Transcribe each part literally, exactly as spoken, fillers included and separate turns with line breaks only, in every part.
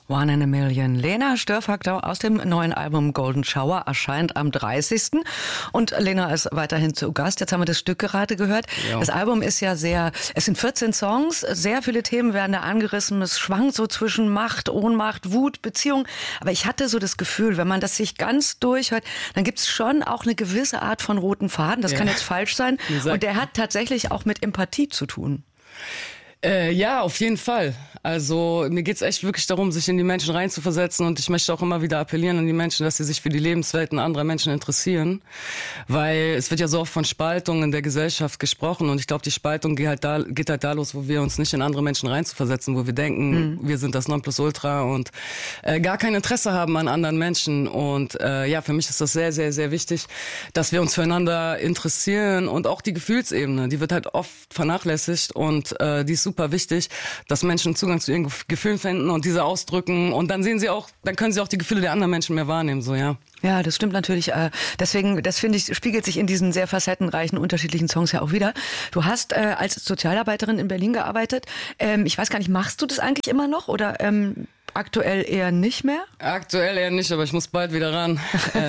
One in a Million. Lena Störfaktor aus dem neuen Album Golden Shower erscheint am dreißigsten Und Lena ist weiterhin zu Gast. Jetzt haben wir das Stück gerade gehört. Ja. Das Album ist ja sehr, es sind vierzehn Songs, sehr viele Themen werden da angerissen. Es schwankt so zwischen Macht, Ohnmacht, Wut, Beziehung. Aber ich hatte so das Gefühl, wenn man das sich ganz durchhört, dann gibt es schon auch eine gewisse Art von roten Faden. Das ja. kann jetzt falsch sein. Und der hat tatsächlich auch mit Empathie zu tun.
Äh, ja, auf jeden Fall. Also mir geht's echt wirklich darum, sich in die Menschen reinzuversetzen, und ich möchte auch immer wieder appellieren an die Menschen, dass sie sich für die Lebenswelten anderer Menschen interessieren, weil es wird ja so oft von Spaltung in der Gesellschaft gesprochen, und ich glaube, die Spaltung geht halt, da, geht halt da los, wo wir uns nicht in andere Menschen reinzuversetzen, wo wir denken, mhm. wir sind das Nonplusultra und äh, gar kein Interesse haben an anderen Menschen. Und äh, ja, für mich ist das sehr, sehr, sehr wichtig, dass wir uns füreinander interessieren, und auch die Gefühlsebene, die wird halt oft vernachlässigt, und äh, die ist super wichtig, dass Menschen Zugang zu ihren Gefühlen finden und diese ausdrücken, und dann sehen sie auch, dann können sie auch die Gefühle der anderen Menschen mehr wahrnehmen, so, ja.
Ja, das stimmt natürlich. Deswegen, das finde ich, spiegelt sich in diesen sehr facettenreichen, unterschiedlichen Songs ja auch wieder. Du hast äh, als Sozialarbeiterin in Berlin gearbeitet. Ähm, ich weiß gar nicht, machst du das eigentlich immer noch oder ähm, aktuell eher nicht mehr?
Aktuell eher nicht, aber ich muss bald wieder ran.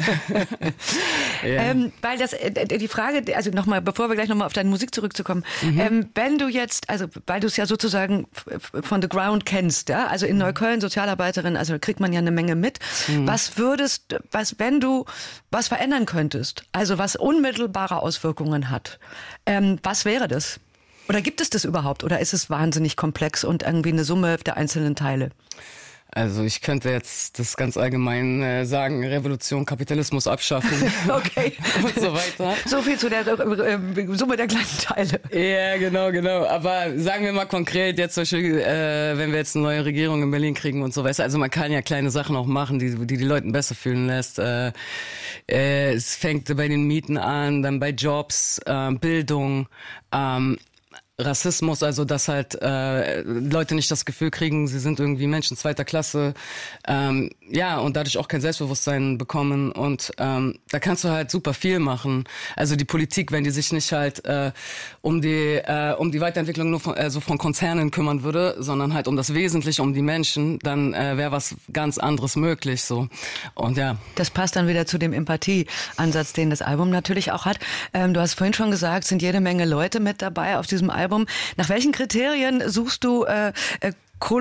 ja. ähm, weil das, die Frage, also nochmal, bevor wir gleich nochmal auf deine Musik zurückzukommen, mhm. ähm, wenn du jetzt, also weil du es ja sozusagen von the ground kennst, ja, also in Neukölln Sozialarbeiterin, also da kriegt man ja eine Menge mit. Mhm. Was würdest, was, wenn du was verändern könntest, also was unmittelbare Auswirkungen hat, ähm, was wäre das? Oder gibt es das überhaupt? Oder ist es wahnsinnig komplex und irgendwie eine Summe der einzelnen Teile?
Also ich könnte jetzt das ganz allgemein äh, sagen, Revolution, Kapitalismus abschaffen.
Okay.
Und so weiter.
So viel zu der äh, Summe der kleinen Teile.
Ja, genau, genau. Aber sagen wir mal konkret, jetzt zum Beispiel, äh, wenn wir jetzt eine neue Regierung in Berlin kriegen und so weiter. Also man kann ja kleine Sachen auch machen, die die, die Leuten besser fühlen lässt. Äh, äh, es fängt bei den Mieten an, dann bei Jobs, äh, Bildung, ähm, Rassismus, also dass halt äh, Leute nicht das Gefühl kriegen, sie sind irgendwie Menschen zweiter Klasse, ähm, ja, und dadurch auch kein Selbstbewusstsein bekommen, und ähm, da kannst du halt super viel machen. Also die Politik, wenn die sich nicht halt äh, um die äh, um die Weiterentwicklung nur von, also von Konzernen kümmern würde, sondern halt um das Wesentliche, um die Menschen, dann äh, wäre was ganz anderes möglich, so. Und ja.
Das passt dann wieder zu dem Empathie-Ansatz, den das Album natürlich auch hat. Ähm, du hast vorhin schon gesagt, sind jede Menge Leute mit dabei auf diesem Album. Nach welchen Kriterien suchst du äh, äh,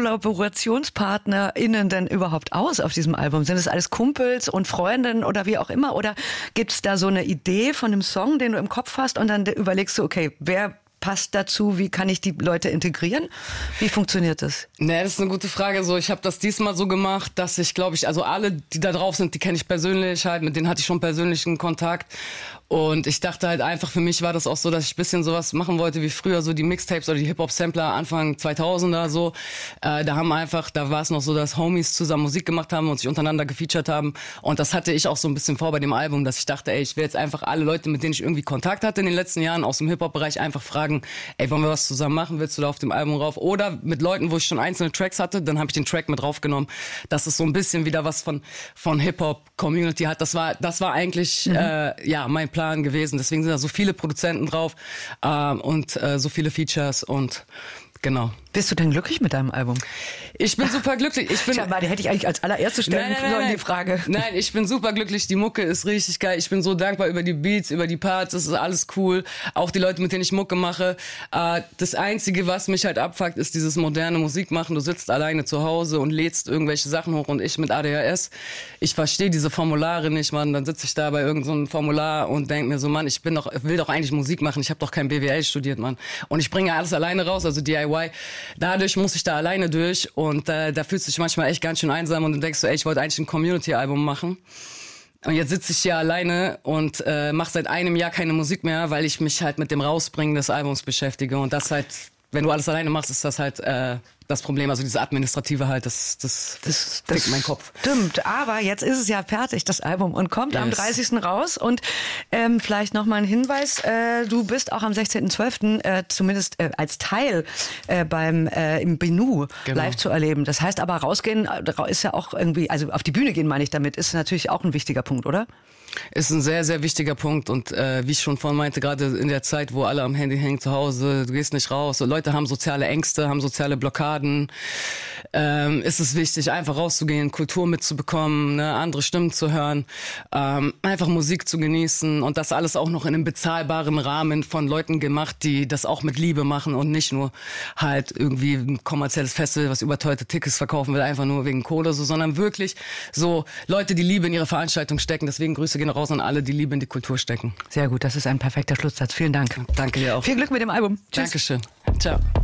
KollaborationspartnerInnen denn überhaupt aus auf diesem Album? Sind es alles Kumpels und Freundinnen oder wie auch immer? Oder gibt es da so eine Idee von einem Song, den du im Kopf hast, und dann überlegst du, okay, wer passt dazu, wie kann ich die Leute integrieren? Wie funktioniert das?
Nee, das ist eine gute Frage. So, ich habe das diesmal so gemacht, dass ich, glaube ich, also alle, die da drauf sind, die kenne ich persönlich halt, mit denen hatte ich schon persönlichen Kontakt. Und ich dachte halt einfach, für mich war das auch so, dass ich ein bisschen sowas machen wollte wie früher, so die Mixtapes oder die Hip-Hop-Sampler Anfang zweitausender so. Äh, da haben einfach, da war es noch so, dass Homies zusammen Musik gemacht haben und sich untereinander gefeatured haben. Und das hatte ich auch so ein bisschen vor bei dem Album, dass ich dachte, ey, ich will jetzt einfach alle Leute, mit denen ich irgendwie Kontakt hatte in den letzten Jahren aus dem Hip-Hop-Bereich, einfach fragen, ey, wollen wir was zusammen machen? Willst du da auf dem Album rauf? Oder mit Leuten, wo ich schon einzelne Tracks hatte, dann habe ich den Track mit draufgenommen, dass es so ein bisschen wieder was von, von Hip-Hop-Community hat. Das war, das war eigentlich, mhm. äh, ja, mein Plan gewesen. Deswegen sind da so viele Produzenten drauf äh, und äh, so viele Features, und genau.
Bist du denn glücklich mit deinem Album?
Ich bin super glücklich. Ich bin,
Schau mal, die hätte ich eigentlich als allererste stellen
nein, nein,
sollen,
nein,
die Frage.
Nein, ich bin super glücklich. Die Mucke ist richtig geil. Ich bin so dankbar über die Beats, über die Parts. Das ist alles cool. Auch die Leute, mit denen ich Mucke mache. Äh, das Einzige, was mich halt abfuckt, ist dieses moderne Musikmachen. Du sitzt alleine zu Hause und lädst irgendwelche Sachen hoch, und ich mit A D H S. Ich verstehe diese Formulare nicht, Mann. Dann sitze ich da bei irgendeinem so Formular und denke mir so, Mann, ich bin doch, will doch eigentlich Musik machen. Ich habe doch kein B W L studiert, Mann. Und ich bringe alles alleine raus, also D I Y. Dadurch muss ich da alleine durch, und äh, da fühlst du dich manchmal echt ganz schön einsam, und dann denkst du, ey, ich wollte eigentlich ein Community-Album machen. Und jetzt sitze ich hier alleine und äh, mache seit einem Jahr keine Musik mehr, weil ich mich halt mit dem Rausbringen des Albums beschäftige. Und das halt, wenn du alles alleine machst, ist das halt äh, das Problem. Also dieses Administrative halt, das, das, das, das fickt meinen Kopf.
Stimmt, aber jetzt ist es ja fertig, das Album, und kommt yes. am dreißigsten raus. Und ähm, vielleicht nochmal ein Hinweis, äh, du bist auch am sechzehnten zwölften Äh, zumindest äh, als Teil äh, beim äh, im Benu genau. live zu erleben. Das heißt aber, rausgehen ist ja auch irgendwie, also auf die Bühne gehen meine ich damit, ist natürlich auch ein wichtiger Punkt, oder?
Ist ein sehr, sehr wichtiger Punkt, und äh, wie ich schon vorhin meinte, gerade in der Zeit, wo alle am Handy hängen zu Hause, du gehst nicht raus, so Leute haben soziale Ängste, haben soziale Blockaden, Laden ähm, ist es wichtig, einfach rauszugehen, Kultur mitzubekommen, ne, andere Stimmen zu hören, ähm, einfach Musik zu genießen und das alles auch noch in einem bezahlbaren Rahmen von Leuten gemacht, die das auch mit Liebe machen und nicht nur halt irgendwie ein kommerzielles Festival, was überteuerte Tickets verkaufen will, einfach nur wegen Kohle, so, sondern wirklich so Leute, die Liebe in ihre Veranstaltung stecken. Deswegen Grüße gehen raus an alle, die Liebe in die Kultur stecken.
Sehr gut, das ist ein perfekter Schlusssatz. Vielen Dank.
Danke dir auch.
Viel Glück mit dem Album.
Tschüss. Dankeschön. Ciao.